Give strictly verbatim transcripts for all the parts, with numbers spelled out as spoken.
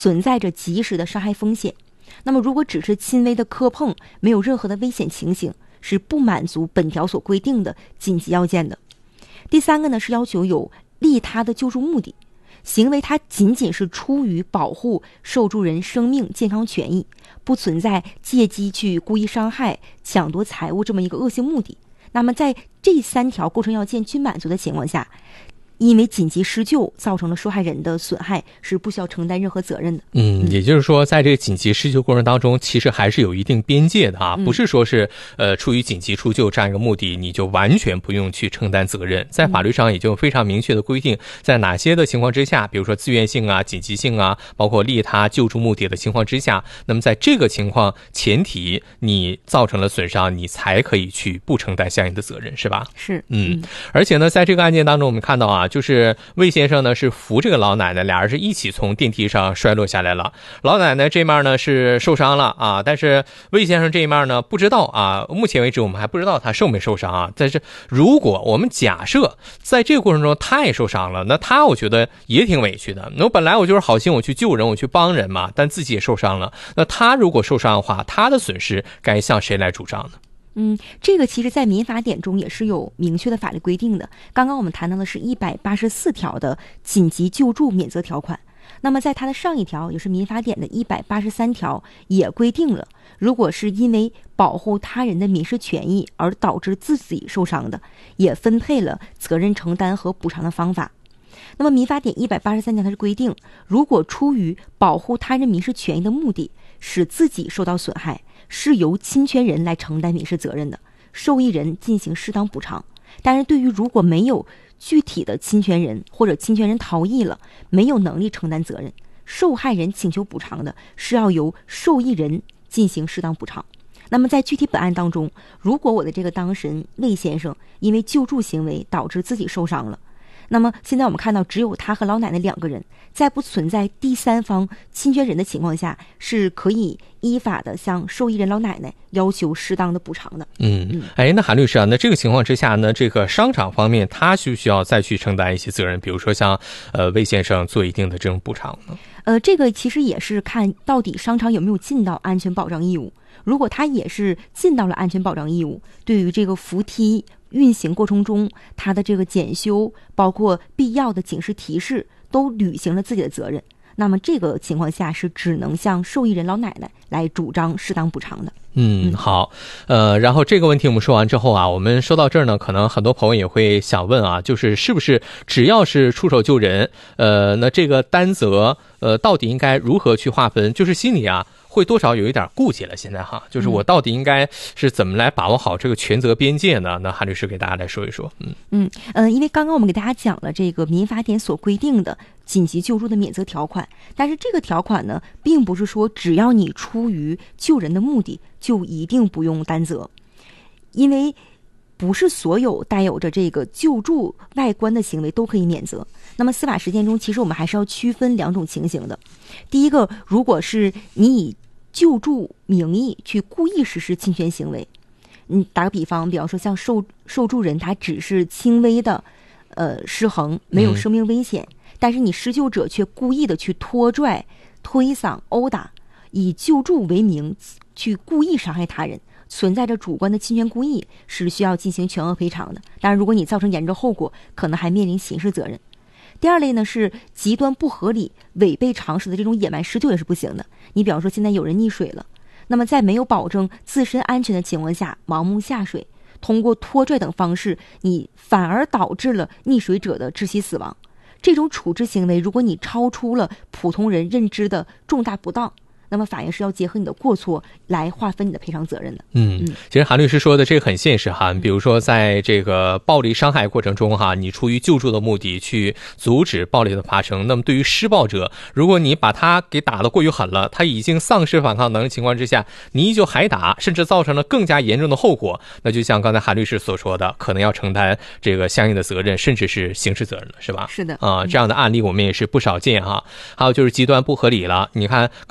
存在着及时的伤害风险。那么如果只是轻微的磕碰，没有任何的危险情形，是不满足本条所规定的紧急要件的。第三个呢，是要求有利他的救助目的，行为它仅仅是出于保护受助人生命健康权益，不存在借机去故意伤害、抢夺财物这么一个恶性目的。那么在这三条构成要件均满足的情况下，因为紧急施救造成了受害人的损害，是不需要承担任何责任的。 嗯，也就是说，在这个紧急施救过程当中，其实还是有一定边界的啊，不是说是呃出于紧急出救这样一个目的，你就完全不用去承担责任。在法律上也就非常明确的规定，在哪些的情况之下，比如说自愿性啊、紧急性啊，包括利他救助目的的情况之下，那么在这个情况前提，你造成了损伤，你才可以去不承担相应的责任，是吧？ 是， 嗯，而且呢，在这个案件当中，我们看到啊。就是魏先生呢是扶这个老奶奶，俩人是一起从电梯上摔落下来了。老奶奶这面呢是受伤了啊，但是魏先生这一面呢不知道啊，目前为止我们还不知道他受没受伤啊。但是如果我们假设在这个过程中他也受伤了，那他我觉得也挺委屈的。那我本来我就是好心我去救人，我去帮人嘛，但自己也受伤了。那他如果受伤的话，他的损失该向谁来主张呢？ 嗯，这个其实在民法典中也是有明确的法律规定的。刚刚我们谈到的是一百八十四条的紧急救助免责条款，那么在它的上一条，也是民法典的一百八十三条，也规定了，如果是因为保护他人的民事权益而导致自己受伤的，也分配了责任承担和补偿的方法。那么民法典一百八十三条它是规定，如果出于保护他人民事权益的目的，使自己受到损害，是由侵权人来承担民事责任的，受益人进行适当补偿。但是对于如果没有具体的侵权人，或者侵权人逃逸了，没有能力承担责任，受害人请求补偿的，是要由受益人进行适当补偿。那么在具体本案当中，如果我的这个当事人魏先生因为救助行为导致自己受伤了，那么现在我们看到只有他和老奶奶两个人，在不存在第三方侵权人的情况下，是可以依法的向受益人老奶奶要求适当的补偿的。 嗯，哎，那韩律师啊，那这个情况之下呢，这个商场方面他需不需要再去承担一些责任，比如说像呃魏先生做一定的这种补偿呢？ 呃，这个其实也是看到底商场有没有尽到安全保障义务。如果他也是尽到了安全保障义务，对于这个扶梯运行过程中他的这个检修，包括必要的警示提示，都履行了自己的责任，那么这个情况下是只能向受益人老奶奶来主张适当补偿的。 嗯，好，呃，然后这个问题我们说完之后啊，我们说到这儿呢，可能很多朋友也会想问啊，就是是不是只要是出手救人，呃，那这个担责，呃，到底应该如何去划分？就是心里啊，会多少有一点顾忌了。现在哈，就是我到底应该是怎么来把握好这个权责边界呢？那韩律师给大家来说一说。嗯嗯呃，因为刚刚我们给大家讲了这个民法典所规定的紧急救助的免责条款，但是这个条款呢，并不是说只要你出于救人的目的，就一定不用担责，因为不是所有带有着这个救助外观的行为都可以免责。那么司法实践中，其实我们还是要区分两种情形的。第一个，如果是你以救助名义去故意实施侵权行为，嗯，打个比方，比方说像受受助人他只是轻微的呃失衡，没有生命危险，嗯、但是你施救者却故意的去拖拽、推搡、殴打，以救助为名去故意伤害他人，存在着主观的侵权故意，是需要进行全额赔偿的。当然，如果你造成严重后果，可能还面临刑事责任。第二类呢是极端不合理、违背常识的这种野蛮施救也是不行的。你比方说现在有人溺水了，那么在没有保证自身安全的情况下盲目下水，通过拖拽等方式，你反而导致了溺水者的窒息死亡。这种处置行为，如果你超出了普通人认知的重大不当，那么法院是要结合你的过错来划分你的赔偿责任的。 嗯，其实韩律师说的这个很现实哈，比如说在这个暴力伤害过程中哈，你出于救助的目的去阻止暴力的发生，那么对于施暴者，如果你把他给打得过于狠了，他已经丧失反抗能力情况之下，你依旧还打，甚至造成了更加严重的后果，那就像刚才韩律师所说的，可能要承担这个相应的责任，甚至是刑事责任了，是吧？ 是的啊、呃，这样的案例我们也是不少见哈。还有就是极端不合理了，你看刚才韩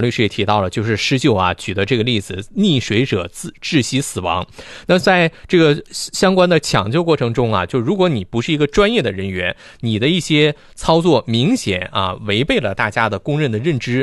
律师也提到了，就是施救啊举的这个例子，溺水者自窒息死亡。那在这个相关的抢救过程中啊，就如果你不是一个专业的人员，你的一些操作明显啊违背了大家的公认的认知，